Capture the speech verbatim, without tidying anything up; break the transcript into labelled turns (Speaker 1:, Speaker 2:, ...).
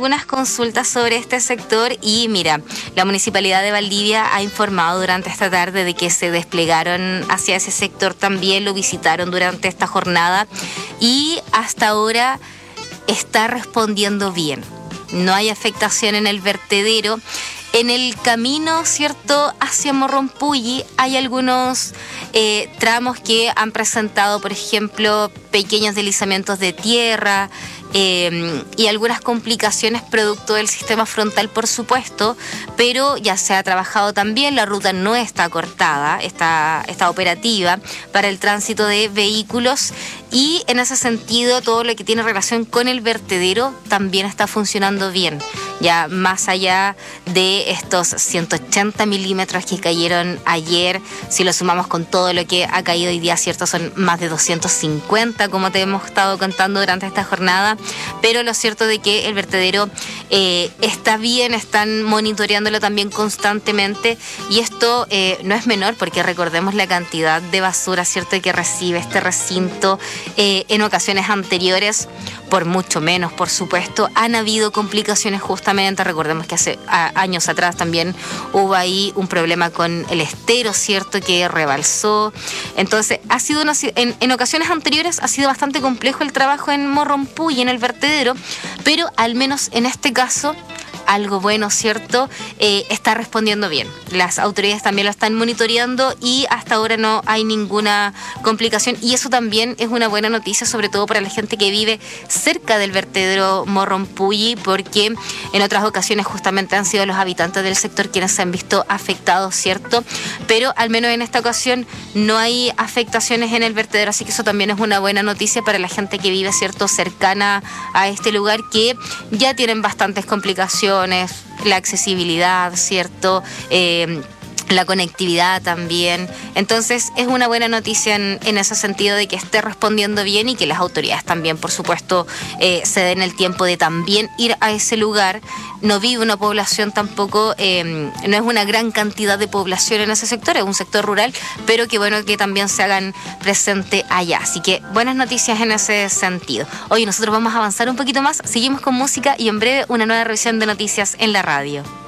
Speaker 1: algunas consultas sobre este sector y mira, la Municipalidad de Valdivia ha informado durante esta tarde de que se desplegaron hacia ese sector también, lo visitaron durante esta jornada y hasta ahora está respondiendo bien. No hay afectación en el vertedero. En el camino, ¿cierto?, hacia Morrompulli hay algunos eh, tramos que han presentado, por ejemplo, pequeños deslizamientos de tierra eh, y algunas complicaciones producto del sistema frontal, por supuesto, pero ya se ha trabajado también, la ruta no está cortada, está, está operativa para el tránsito de vehículos y en ese sentido todo lo que tiene relación con el vertedero también está funcionando bien. Ya más allá de estos ciento ochenta milímetros que cayeron ayer, si lo sumamos con todo lo que ha caído hoy día, cierto, son más de doscientos cincuenta, como te hemos estado contando durante esta jornada, pero lo cierto de que el vertedero eh, está bien, están monitoreándolo también constantemente y esto eh, no es menor porque recordemos la cantidad de basura, cierto, que recibe este recinto eh, en ocasiones anteriores, por mucho menos, por supuesto, han habido complicaciones justamente, recordemos que hace a, años atrás también hubo ahí un problema con el estero, cierto, que rebalsó, entonces ha sido una, en, en ocasiones anteriores ha sido bastante complejo el trabajo en Morrompulli, en el vertedero, pero al menos en este caso algo bueno, ¿cierto? Eh, está respondiendo bien. Las autoridades también lo están monitoreando y hasta ahora no hay ninguna complicación y eso también es una buena noticia, sobre todo para la gente que vive cerca del vertedero Morrompulli, porque en otras ocasiones justamente han sido los habitantes del sector quienes se han visto afectados, ¿cierto? Pero al menos en esta ocasión no hay afectaciones en el vertedero, así que eso también es una buena noticia para la gente que vive, ¿cierto?, cercana a este lugar, que ya tienen bastantes complicaciones, la accesibilidad, ¿cierto?, eh, la conectividad también. Entonces es una buena noticia en, en ese sentido de que esté respondiendo bien y que las autoridades también, por supuesto, eh, se den el tiempo de también ir a ese lugar. No vive una población tampoco, eh, no es una gran cantidad de población en ese sector, es un sector rural, pero que bueno que también se hagan presente allá. Así que buenas noticias en ese sentido. Hoy nosotros vamos a avanzar un poquito más, seguimos con música y en breve una nueva revisión de noticias en la radio.